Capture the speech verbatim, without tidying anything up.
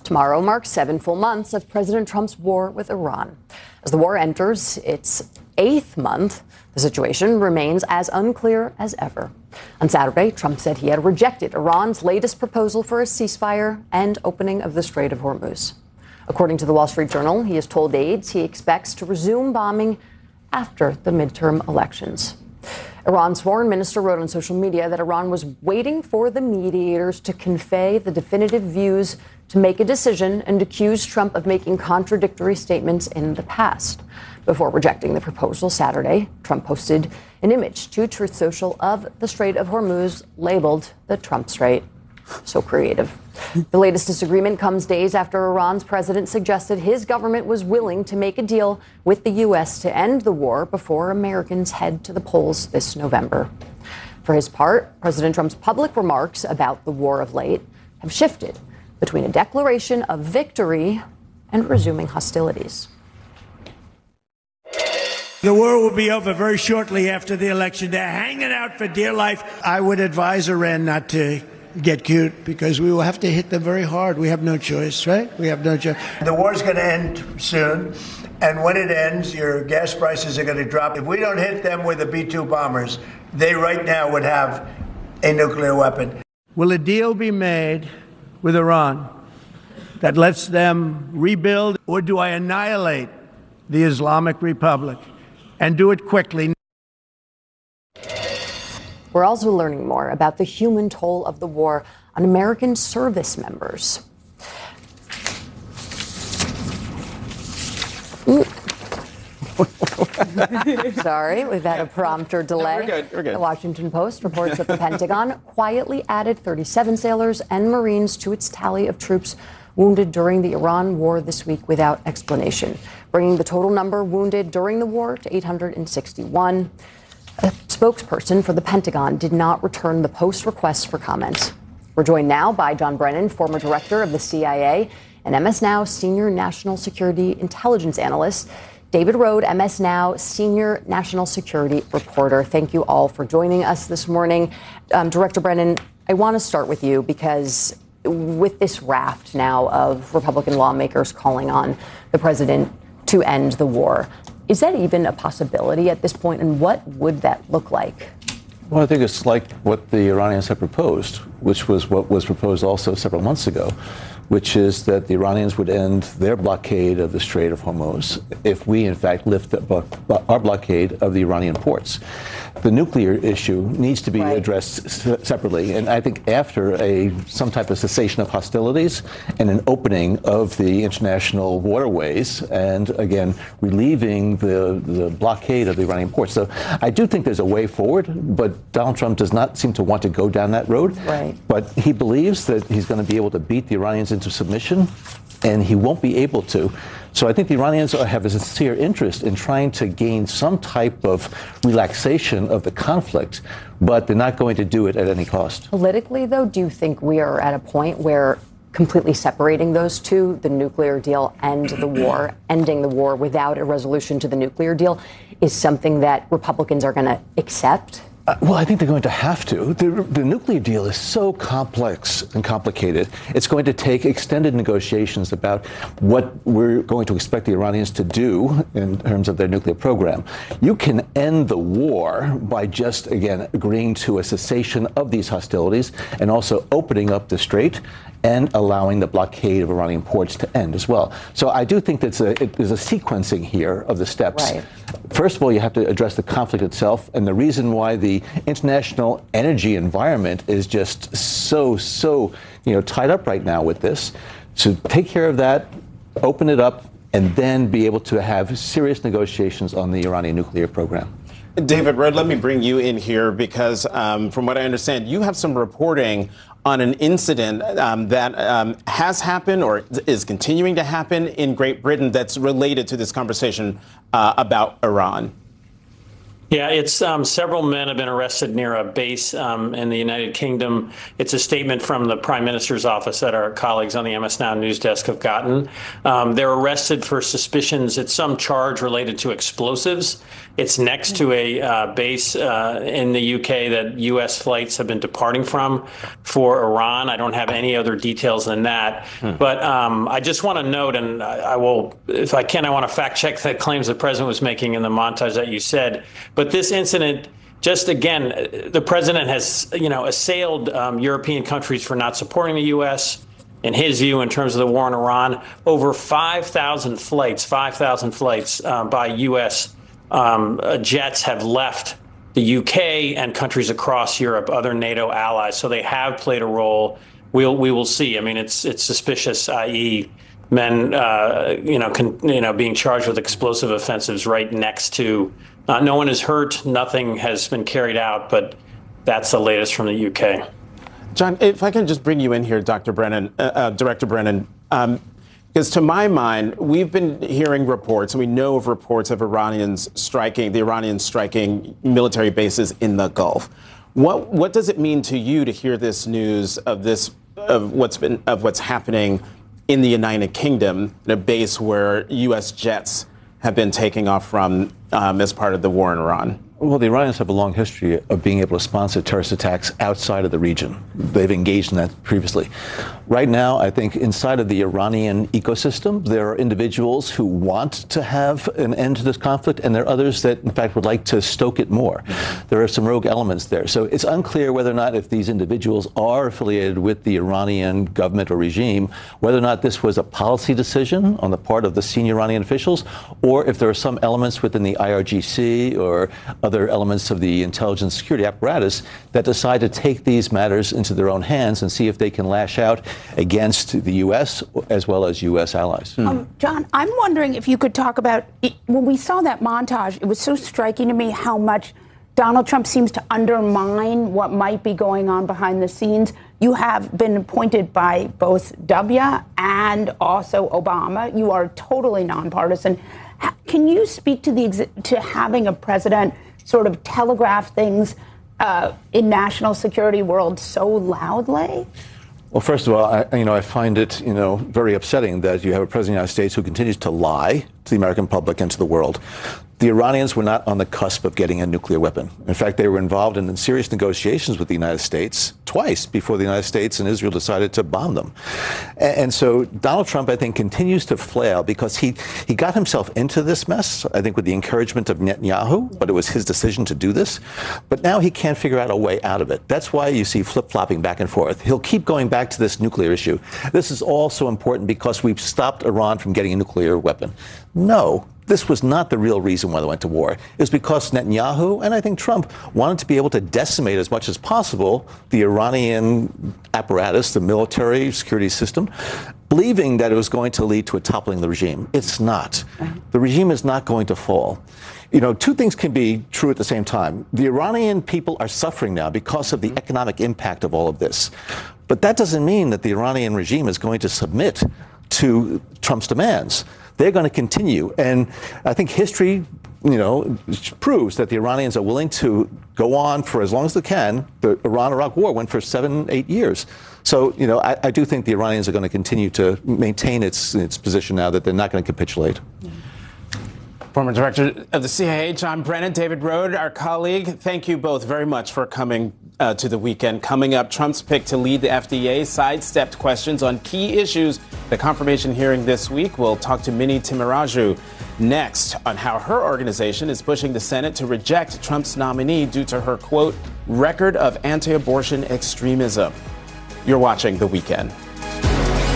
Tomorrow marks seven full months of President Trump's war with Iran. As the war enters its eighth month, the situation remains as unclear as ever. On Saturday, Trump said he had rejected Iran's latest proposal for a ceasefire and opening of the Strait of Hormuz. According to the Wall Street Journal, he has told aides he expects to resume bombing after the midterm elections. Iran's foreign minister wrote on social media that Iran was waiting for the mediators to convey the definitive views to make a decision and accused Trump of making contradictory statements in the past. Before rejecting the proposal Saturday, Trump posted an image to Truth Social of the Strait of Hormuz labeled the Trump Strait. So creative. The latest disagreement comes days after Iran's president suggested his government was willing to make a deal with the U S to end the war before Americans head to the polls this November. For his part, President Trump's public remarks about the war of late have shifted between a declaration of victory and resuming hostilities. The war will be over very shortly after the election. They're hanging out for dear life. I would advise Iran not to get cute because we will have to hit them very hard. We have no choice, right? We have no choice. The war's going to end soon. And when it ends, your gas prices are going to drop. If we don't hit them with the B two bombers, they right now would have a nuclear weapon. Will a deal be made with Iran that lets them rebuild, or do I annihilate the Islamic Republic and do it quickly? We're also learning more about the human toll of the war on American service members. Sorry, we've had a prompter delay. No, we're good. We're good. The Washington Post reports that the Pentagon quietly added thirty-seven sailors and Marines to its tally of troops wounded during the Iran war this week without explanation, bringing the total number wounded during the war to eight hundred sixty-one. A spokesperson for the Pentagon did not return the Post's request for comment. We're joined now by John Brennan, former director of the C I A, and M S Now senior national security intelligence analyst. David Rohde, M S Now senior national security reporter. Thank you all for joining us this morning. Um, Director Brennan, I want to start with you because with this raft now of Republican lawmakers calling on the president to end the war, is that even a possibility at this point, and what would that look like? Well, I think it's like what the Iranians have proposed, which was what was proposed also several months ago, which is that the Iranians would end their blockade of the Strait of Hormuz if we, in fact, lift our blockade of the Iranian ports. The nuclear issue needs to be right. addressed s- separately, and I think after a some type of cessation of hostilities and an opening of the international waterways, and again relieving the, the blockade of the Iranian ports. So I do think there's a way forward, but Donald Trump does not seem to want to go down that road. Right. But he believes that he's going to be able to beat the Iranians into submission, and he won't be able to. So I think the Iranians have a sincere interest in trying to gain some type of relaxation of the conflict, but they're not going to do it at any cost. Politically, though, do you think we are at a point where completely separating those two, the nuclear deal and the war, ending the war without a resolution to the nuclear deal, is something that Republicans are going to accept? Uh, well, I think they're going to have to. The, the nuclear deal is so complex and complicated. It's going to take extended negotiations about what we're going to expect the Iranians to do in terms of their nuclear program. You can end the war by just, again, agreeing to a cessation of these hostilities and also opening up the strait and allowing the blockade of Iranian ports to end as well. So I do think that a, it, there's a sequencing here of the steps. Right. First of all, you have to address the conflict itself, and the reason why the international energy environment is just so, so, you know, tied up right now with this. So take care of that, open it up, and then be able to have serious negotiations on the Iranian nuclear program. David Rohde, let me bring you in here because, um, from what I understand, you have some reporting on an incident um, that um, has happened or is continuing to happen in Great Britain that's related to this conversation uh, about Iran. Yeah, it's um, several men have been arrested near a base um, in the United Kingdom. It's a statement from the Prime Minister's office that our colleagues on the M S Now news desk have gotten. Um, they're arrested for suspicions. It's some charge related to explosives. It's next to a uh, base uh, in the U K that U S flights have been departing from for Iran. I don't have any other details than that. Hmm. But um, I just want to note, and I, I will, if I can, I want to fact check the claims the president was making in the montage that you said. But this incident, just again, the president has, you know, assailed um, European countries for not supporting the U S. In his view, in terms of the war in Iran, over five thousand flights, five thousand flights uh, by U S um, uh, jets have left the U K and countries across Europe, other NATO allies. So they have played a role. We'll, we will see. I mean, it's it's suspicious, that is, men, uh, you know, con, you know, being charged with explosive offensives right next to. Uh, no one is hurt. Nothing has been carried out, but that's the latest from the U K. John, if I can just bring you in here, Doctor Brennan, uh, uh, Director Brennan, um, because to my mind, we've been hearing reports, and we know of reports of Iranians striking, the Iranians striking military bases in the Gulf. What what does it mean to you to hear this news of this, of what's been, of what's happening in the United Kingdom, in a base where U S jets have been taking off from um, as part of the war in Iran? Well, the Iranians have a long history of being able to sponsor terrorist attacks outside of the region. They've engaged in that previously. Right now, I think inside of the Iranian ecosystem, there are individuals who want to have an end to this conflict, and there are others that, in fact, would like to stoke it more. There are some rogue elements there. So it's unclear whether or not if these individuals are affiliated with the Iranian government or regime, whether or not this was a policy decision on the part of the senior Iranian officials, or if there are some elements within the I R G C or other other elements of the intelligence security apparatus that decide to take these matters into their own hands and see if they can lash out against the U S as well as U S allies. Hmm. Um, John, I'm wondering if you could talk about, it, when we saw that montage, it was so striking to me how much Donald Trump seems to undermine what might be going on behind the scenes. You have been appointed by both W and also Obama. You are totally nonpartisan. Can you speak to the to having a president sort of telegraph things uh, in national security world so loudly? Well, first of all, I, you know, I find it, you know, very upsetting that you have a president of the United States who continues to lie to the American public and to the world. The Iranians were not on the cusp of getting a nuclear weapon. In fact, they were involved in serious negotiations with the United States twice before the United States and Israel decided to bomb them. And, and so Donald Trump, I think, continues to flail because he, he got himself into this mess, I think, with the encouragement of Netanyahu, but it was his decision to do this. But now he can't figure out a way out of it. That's why you see flip-flopping back and forth. He'll keep going back to this nuclear issue. This is also important because we've stopped Iran from getting a nuclear weapon. No. This was not the real reason why they went to war. It was because Netanyahu and I think Trump wanted to be able to decimate as much as possible the Iranian apparatus, the military security system, believing that it was going to lead to a toppling of the regime. It's not. The regime is not going to fall. You know, two things can be true at the same time. The Iranian people are suffering now because of the economic impact of all of this. But that doesn't mean that the Iranian regime is going to submit to Trump's demands. They're going to continue. And I think history, you know, proves that the Iranians are willing to go on for as long as they can. The Iran-Iraq war went for seven, eight years. So, you know, I, I do think the Iranians are going to continue to maintain its, its position now that they're not going to capitulate. Yeah. Former Director of the C I A, John Brennan, David Rohde, our colleague, thank you both very much for coming uh, to the weekend. Coming up, Trump's pick to lead the F D A sidestepped questions on key issues. The confirmation hearing this week. We'll talk to Mini Timiraju next on how her organization is pushing the Senate to reject Trump's nominee due to her, quote, record of anti-abortion extremism. You're watching The Weekend.